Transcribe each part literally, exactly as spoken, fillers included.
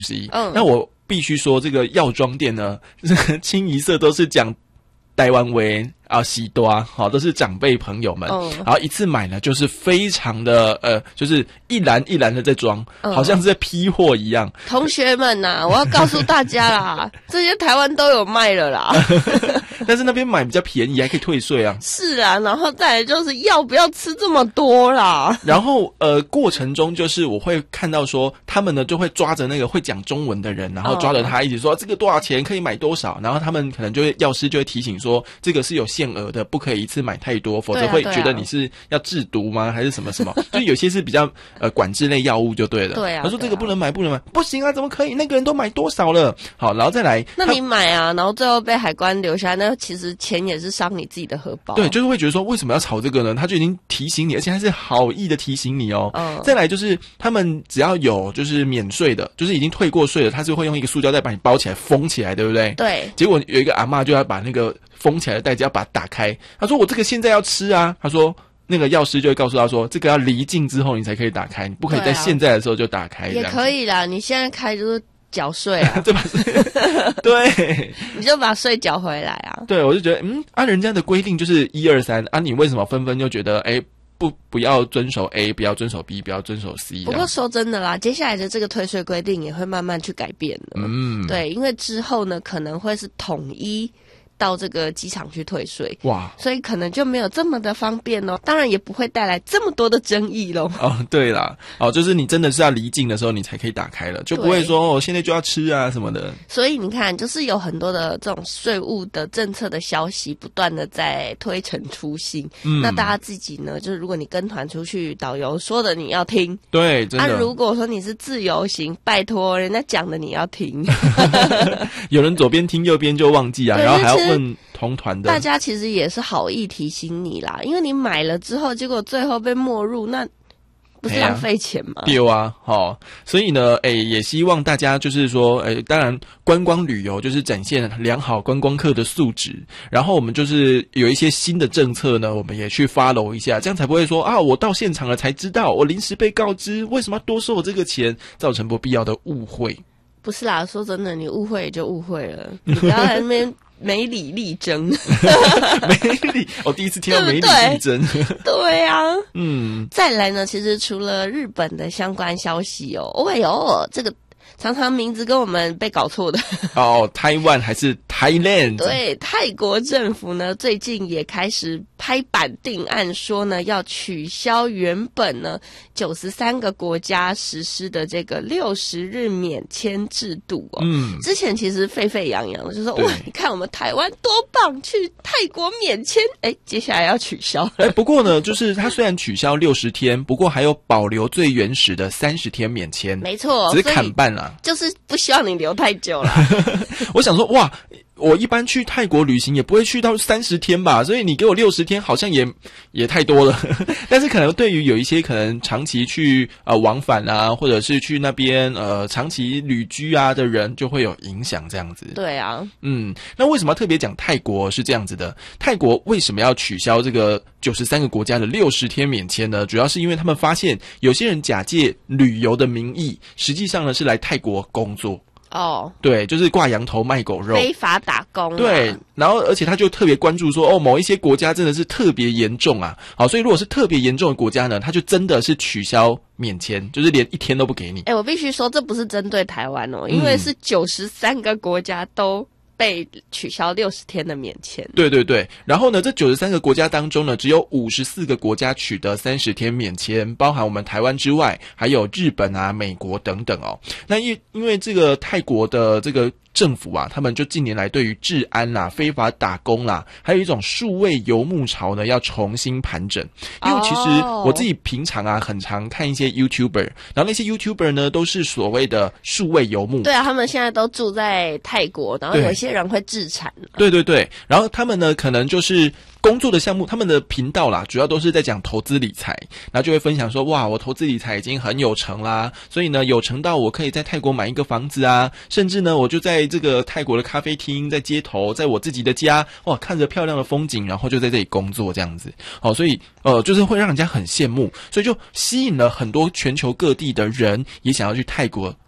西。嗯，那我必须说，这个药妆店呢，这个清一色都是讲台湾味啊，喜多啊，好，都是长辈朋友们，嗯，然后一次买呢，就是非常的呃，就是一篮一篮的在装，嗯，好像是在批货一样。 同学们呐，啊，我要告诉大家啦，这些台湾都有卖了啦。 但是那边买比较便宜，还可以退税啊。 是啊，然后再来就是要不要吃这么多啦？ 然后呃，过程中就是我会看到说，他们呢就会抓着那个会讲中文的人，然后抓着他一起说，哦，这个多少钱可以买多少，然后他们可能就会药师就会提醒说，这个是有限额的，不可以一次买太多，否则会觉得你是要制毒吗？还是什么什么？就有些是比较呃管制类药物就对了。 对啊， 他说这个不能买，不能买，不行啊，怎么可以？那个人都买多少了？好，然后再来， 那你买啊，然后最后被海关留下，那其实钱也是伤你自己的荷包。 对，就是会觉得说为什么要炒这个呢？他就已经提醒你，而且他是好意的提醒你哦。嗯，再来就是他们只要有就是免税的，就是已经退过税了，他是会用一个塑胶袋把你包起来封起来，对不对？ 对。 结果有一个阿嬷就要把那个封起来的袋子要把它打开，他说我这个现在要吃啊，他说那个药师就会告诉他说，这个要离境之后你才可以打开，你不可以在现在的时候就打开。 也可以啦，你现在开就是缴税啊， 对吧？对， 你就把税缴回来啊。 对，我就觉得嗯，按、啊、人家的规定就是一二三啊，你为什么纷纷就觉得哎？不，不要遵守 A， 不要遵守 B， 不要遵守 C。 不过说真的啦，接下来的这个退税规定也会慢慢去改变的。嗯，对，因为之后呢，可能会是统一到这个机场去退税，哇，所以可能就没有这么的方便哦。当然也不会带来这么多的争议咯。 哦，对啦，哦，就是你真的是要离境的时候，你才可以打开了，就不会说我、哦、现在就要吃啊什么的。 所以你看，就是有很多的这种税务的政策的消息，不断的在推陈出新。嗯，那大家自己呢，就是如果你跟团出去，导游说的你要听， 对，真的。 啊，如果说你是自由行，拜托人家讲的你要听。 有人左边听右边就忘记啊，然后还要问同团的。 大家其实也是好意提醒你啦，因为你买了之后，结果最后被没入，那不是浪费钱吗？ 对啊，好，所以呢，诶，也希望大家就是说，诶，当然观光旅游就是展现良好观光客的素质，然后我们就是有一些新的政策呢，我们也去 follow 一下，这样才不会说啊，我到现场了才知道，我临时被告知，为什么要多收我这个钱，造成不必要的误会。 不是啦，说真的，你误会也就误会了，你不要在那边没理力争。 没理，我第一次听到没理力争。 对啊，嗯。再来呢，其实除了日本的相关消息哦，哦哟，这个常常名字跟我们被搞错的哦，台湾还是 Thailand？ 对，泰国政府呢最近也开始拍板定案，说呢要取消原本呢九十三个国家实施的这个六十日免签制度哦。嗯，之前其实沸沸扬扬的，就说哇，你看我们台湾多棒，去泰国免签，哎，接下来要取消了。 哎，不过呢，就是它虽然取消六十天，不过还有保留最原始的三十天免签。 没错， 只是砍半啦。 就是不希望你留太久啦。 我想说，哇，我一般去泰国旅行也不会去到三十天吧，所以你给我六十天好像也也太多了。但是可能对于有一些可能长期去呃往返啊，或者是去那边呃长期旅居啊的人，就会有影响这样子。 对啊， 嗯，那为什么要特别讲泰国是这样子的？泰国为什么要取消这个九十三个国家的六十天免签呢？主要是因为他们发现有些人假借旅游的名义，实际上呢是来泰国工作。哦，对，就是挂羊头卖狗肉， 非法打工、啊。 对，然后而且他就特别关注说，哦，某一些国家真的是特别严重啊。好，所以如果是特别严重的国家呢，他就真的是取消免签，就是连一天都不给你。 哎、欸，我必须说，这不是针对台湾哦，因为是九十三个国家都被取消六十天的免签。 对对对，然后呢，这九十三个国家当中呢，只有五十四个国家取得三十天免签，包含我们台湾之外，还有日本啊、美国等等哦。那因因为这个泰国的这个政府啊，他们就近年来对于治安啦、非法打工啦，还有一种数位游牧潮呢，要重新盘整。因为其实我自己平常啊，很常看一些 YouTuber， 然后那些 YouTuber 呢，都是所谓的数位游牧。 对啊，他们现在都住在泰国，然后有一些人会自产、啊。 对对对，然后他们呢，可能就是工作的项目，他们的频道啦，主要都是在讲投资理财，然后就会分享说，哇，我投资理财已经很有成啦，所以呢，有成到我可以在泰国买一个房子啊，甚至呢，我就在这个泰国的咖啡厅，在街头，在我自己的家，哇，看着漂亮的风景，然后就在这里工作这样子。好，所以呃，就是会让人家很羡慕，所以就吸引了很多全球各地的人也想要去泰国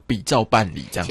比照办理这样。